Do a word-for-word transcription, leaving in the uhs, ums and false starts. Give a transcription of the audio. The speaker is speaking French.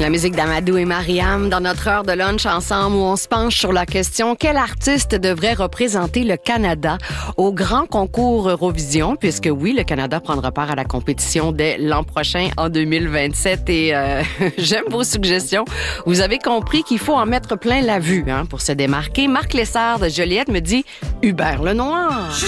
La musique d'Amadou et Mariam dans notre heure de lunch ensemble où on se penche sur la question quel artiste devrait représenter le Canada au grand concours Eurovision, puisque oui, le Canada prendra part à la compétition dès l'an prochain en deux mille vingt-sept et euh, j'aime vos suggestions. Vous avez compris qu'il faut en mettre plein la vue hein, pour se démarquer. Marc Lessard de Joliette me dit Hubert Lenoir.